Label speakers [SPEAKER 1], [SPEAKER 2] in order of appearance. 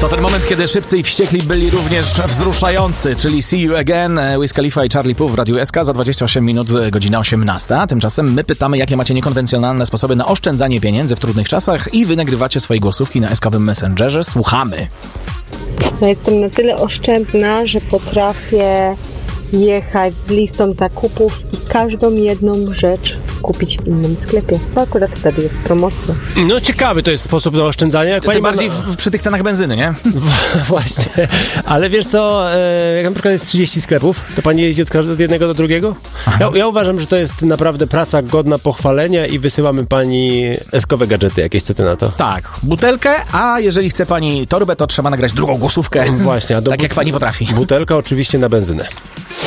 [SPEAKER 1] To ten moment, kiedy Szybcy i Wściekli byli również wzruszający, czyli See You Again, Wiz Khalifa i Charlie Puth w Radiu SK za 28 minut, godzina 18. Tymczasem my pytamy, jakie macie niekonwencjonalne sposoby na oszczędzanie pieniędzy w trudnych czasach i wy nagrywacie swoje głosówki na SK-owym Messengerze. Słuchamy.
[SPEAKER 2] Ja jestem na tyle oszczędna, że potrafię jechać z listą zakupów i każdą jedną rzecz kupić w innym sklepie. Bo akurat wtedy jest promocja.
[SPEAKER 3] No ciekawy to jest sposób na oszczędzanie.
[SPEAKER 1] Tym bardziej przy tych cenach benzyny, nie?
[SPEAKER 3] Właśnie. Ale wiesz co, jak na przykład jest 30 sklepów, to pani jeździ od jednego do drugiego? Ja uważam, że to jest naprawdę praca godna pochwalenia i wysyłamy pani eskowe gadżety jakieś, co ty na to?
[SPEAKER 1] Tak, butelkę, a jeżeli chce pani torbę, to trzeba nagrać drugą głosówkę.
[SPEAKER 3] Właśnie.
[SPEAKER 1] Tak jak pani potrafi.
[SPEAKER 3] Butelka oczywiście na benzynę.